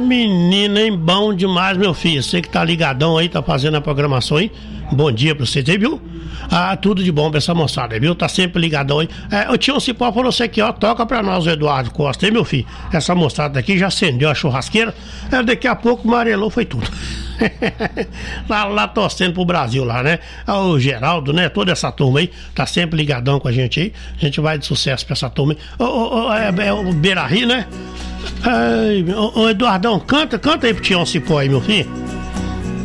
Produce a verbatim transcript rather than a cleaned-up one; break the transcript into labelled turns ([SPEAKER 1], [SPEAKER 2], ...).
[SPEAKER 1] menino, hein? Bom demais, meu filho. Você que tá ligadão aí, tá fazendo a programação aí. Bom dia pra vocês aí, viu? Ah, tudo de bom pra essa moçada, viu? Tá sempre ligadão aí. É, o tio Cipó falou assim aqui, ó, toca pra nós o Eduardo Costa, hein, meu filho? Essa moçada aqui já acendeu a churrasqueira. É, daqui a pouco amarelou, foi tudo. lá, lá torcendo pro Brasil lá, né? O Geraldo, né? Toda essa turma aí, tá sempre ligadão com a gente aí. A gente vai de sucesso pra essa turma aí. Ô, ô, ô, é, é o Beira-Rio, né? Ai, ô, ô, Eduardão, canta, canta aí pro Tião Cipó aí, meu filho.